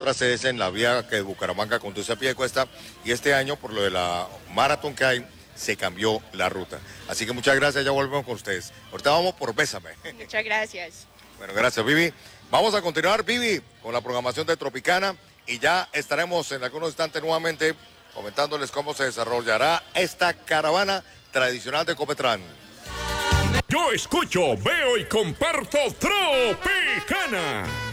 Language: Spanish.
otra sede es en la vía que de Bucaramanga conduce a Piedecuesta, y este año, por lo de la maratón que hay, se cambió la ruta. Así que muchas gracias, ya volvemos con ustedes. Ahorita vamos por Bésame. Muchas gracias. Bueno, gracias, Vivi. Vamos a continuar, Vivi, con la programación de Tropicana, y ya estaremos en algunos instantes nuevamente comentándoles cómo se desarrollará esta caravana tradicional de Copetrán. Yo escucho, veo y comparto Tropicana.